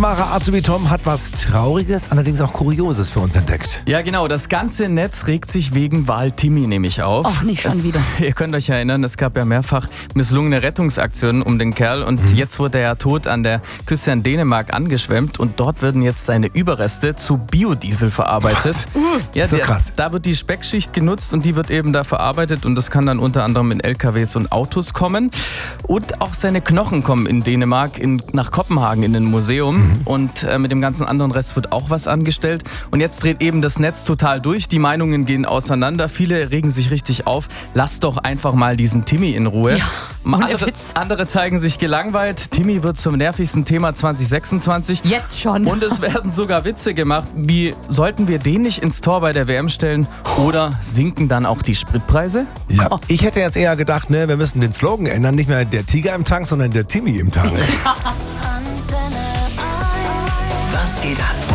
Mara Azubi Tom hat was Trauriges, allerdings auch Kurioses für uns entdeckt. Ja, genau. Das ganze Netz regt sich wegen Wal Timmy nämlich auf. Ach, nicht schon wieder. Ihr könnt euch erinnern, es gab ja mehrfach misslungene Rettungsaktionen um den Kerl und jetzt wurde er ja tot an der Küste in Dänemark angeschwemmt und dort werden jetzt seine Überreste zu Biodiesel verarbeitet. Ja, so krass. Da wird die Speckschicht genutzt und die wird eben da verarbeitet und das kann dann unter anderem in LKWs und Autos kommen. Und auch seine Knochen kommen in Dänemark nach Kopenhagen in ein Museum und mit dem ganzen anderen Rest wird auch was angestellt. Und jetzt dreht eben das Netz total durch, die Meinungen gehen auseinander, viele regen sich richtig auf. Lasst doch einfach mal diesen Timmy in Ruhe. Ja, andere zeigen sich gelangweilt. Timmy wird zum nervigsten Thema 2026. Jetzt schon. Und es werden sogar Witze gemacht, wie sollten wir den nicht ins Tor bei der WM stellen oder sinken dann auch die Spritpreise? Ja, ich hätte jetzt eher gedacht, wir müssen den Slogan ändern, nicht mehr der Tiger im Tank, sondern der Timmy im Tank. Antenne 1. Was geht ab?